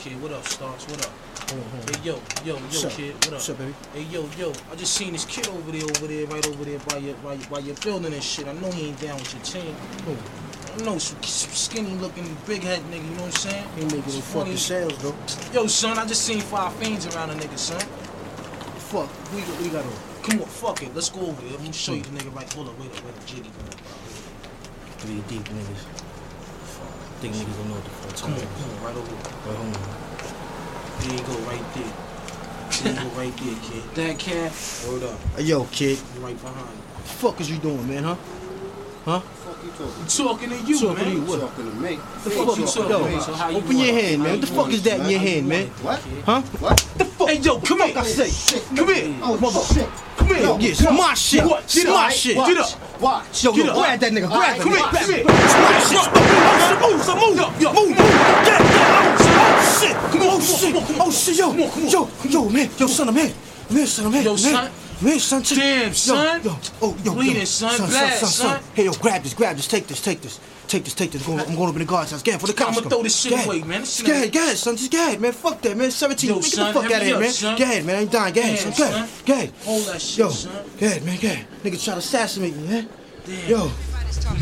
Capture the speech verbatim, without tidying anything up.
kid. What up, Stars? What up? Hold on, hold on. Hey, yo, yo, yo, What's kid. up? What up? What's up, baby? Hey, yo, yo. I just seen this kid over there, over there, right over there by your, by your, by your building and shit. I know he ain't down with your team. Who? I know some, some skinny looking, big head nigga. You know what I'm saying? He making It's no funny. fucking sales, though. Yo, son, I just seen five fiends around a nigga, son. Fuck. We got, we got on. Come on, fuck it. Let's go over there. I'm gonna show you the nigga right. Hold up, wait up, wait up, Jiggy. Come on, Three deep niggas. Think niggas don't know what the fuck. come on, come on, right over here. Right home. There you go, right there. There you go, right there, kid. That cat. Word up. Hey, yo, kid. Right behind you. What the fuck is you doing, man, huh? Huh? What the fuck you talking? I'm talking to you, Talking man. to you, You what? talking to me? The You fuck ain't you talking talking to me. about? So how you Open your want it? hand, How man. What you the fuck want is it, that in man? your How hand, you man? want it? What? Huh? What? The fuck? Hey, yo, come Fuck, on. I say. Shit. Come here. Oh, Mother- shit. Come here. Yo, Yeah, it's my shit. What? It's Get my up. shit. Watch. Get up. Watch. Yo, Get yo, up. grab that nigga. All Grab right, that come nigga. here, Grab come it. here. It's my shit. Move, move, move, move. Yo, move, move. Get, get, oh, shit. Come on, Oh, come on, shit. come on, come on. Oh, shit, yo. Come on, come on. Yo, yo, man. Yo, son, I'm here. I'm here, son. I'm here. Yo, I'm here. son. I'm here, son. Check- Damn, Yo, son. Yo, oh, yo, Bleeding, yo. son. Son, Blast, son, son, son. son. Hey, yo, grab this, grab this. Take this, take this. Take this, take this. I'm going, I'm going up in the guard's house. Get for the cops. I'ma come. throw this shit Go ahead. away, man. This shit Go ain't- ahead, go ahead, son. Just go ahead, man. Fuck that, man. seventeen. Yo, Get the son, fuck hurry out of here, up, man. son. Go ahead, man. I ain't dying. Go ahead, Damn, son. Go ahead. son. Go ahead. Hold that shit, Yo, son. go ahead, man. Go ahead. Nigga try to assassinate me, man. Damn. Yo.